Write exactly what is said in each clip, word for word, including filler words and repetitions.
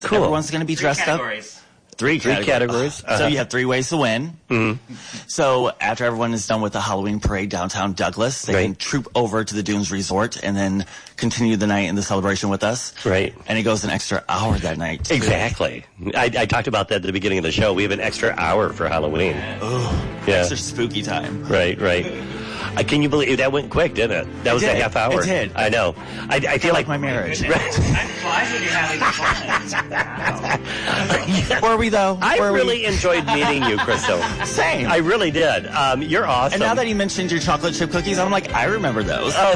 Cool. Everyone's going to be Three dressed categories. up. Three Three categories. categories. Uh-huh. So you have three ways to win. Mm-hmm. So after everyone is done with the Halloween parade downtown Douglas, they Right. can troop over to the Dunes Resort and then continue the night in the celebration with us. Right. And it goes an extra hour that night, too. Exactly. I, I talked about that at the beginning of the show. We have an extra hour for Halloween. Oh, Yeah. extra spooky time. Right, right. Uh, can you believe that went quick, didn't it? That was did. a half hour. It did. I know. I, I feel like my marriage. I'm surprised you're having fun. Were we, though? I Were really we? enjoyed meeting you, Crystal. Same. I really did. Um, you're awesome. And now that he mentioned your chocolate chip cookies, I'm like, I remember those. Oh,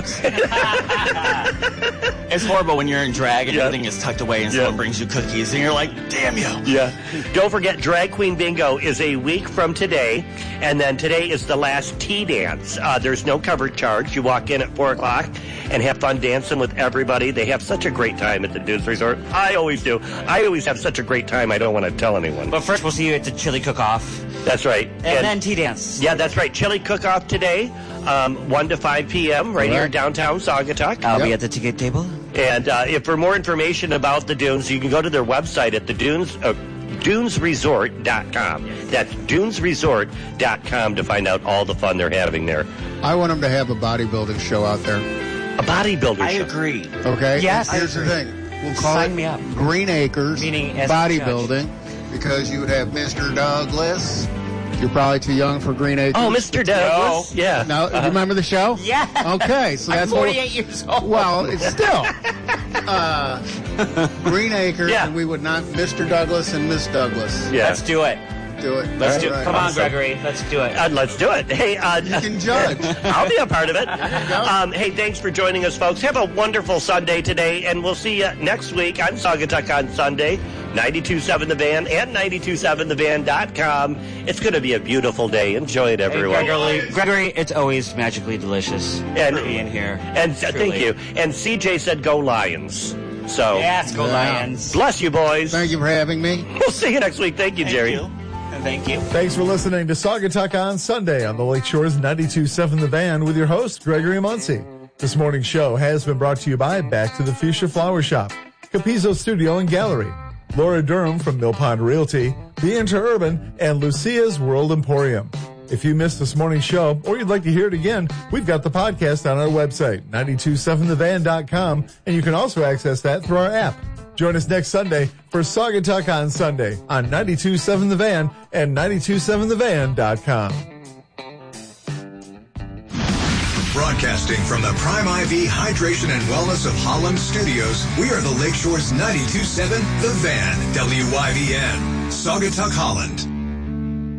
It's horrible when you're in drag and Yeah. everything is tucked away and Yeah. someone brings you cookies and you're like, damn you. yeah. Don't forget, Drag Queen Bingo is a week from today, and then today is the last tea dance. Uh, there's no cover charge. You walk in at four o'clock and have fun dancing with everybody. They have such a great time at the Dunes Resort. I always do. I always have such a great time, I don't want to tell anyone. But first, we'll see you at the chili cook-off. That's right. And, then tea dance. Yeah, that's right. Chili cook-off today, um, one to five p.m. right, All right. here downtown Saugatuck. I'll be Yep. at the ticket table. And uh, if for more information about the Dunes, you can go to their website at the Dunes, uh, dunes resort dot com. That's dunes resort dot com to find out all the fun they're having there. I want them to have a bodybuilding show out there. A bodybuilder I show. agree. Okay? Yes, I Here's the agree. thing. We'll call Sign it me up. Green Acres Meaning as a Bodybuilding because you would have Mister Douglas. You're probably too young for Green Acres. Oh, Mister Douglas. Yeah. No, do you remember the show? Yeah. Okay, so that's I'm what. forty-eight years old. Well, it's still uh, Green Acres, Yeah. and we would not Mister Douglas and Miss Douglas. Yeah. Let's do it. Do it. Let's All do it. right. Come on, Awesome. Gregory. Let's do it. Uh, let's do it. Hey, uh, You can judge. I'll be a part of it. go. Um, hey, thanks for joining us, folks. Have a wonderful Sunday today, and we'll see you next week on Saugatuck on Sunday, ninety-two point seven The Van and ninety-two seven the van dot com. It's going to be a beautiful day. Enjoy it, Hey, everyone. Gregory, Gregory, it's always magically delicious And- being here. and uh, thank Truly. you. And C J said go Lions. So Yes, go Yeah. Lions. bless you, boys. Thank you for having me. We'll see you next week. Thank you, Thank Jerry. you. And thank you. Thanks for listening to Saugatuck on Sunday on the Lakeshore's ninety-two point seven The Van with your host, Gregory Muncie. This morning's show has been brought to you by Back to the Fuchsia Flower Shop, Capizzo Studio and Gallery, Laura Durham from Mill Pond Realty, The Interurban, and Lucia's World Emporium. If you missed this morning's show or you'd like to hear it again, we've got the podcast on our website, ninety-two seven the van dot com, and you can also access that through our app. Join us next Sunday for Saugatuck on Sunday on ninety-two point seven The Van and ninety-two seven the van dot com. Broadcasting from the Prime I V Hydration and Wellness of Holland Studios, we are the Lakeshore's ninety-two point seven The Van, W Y V N, Saugatuck, Holland.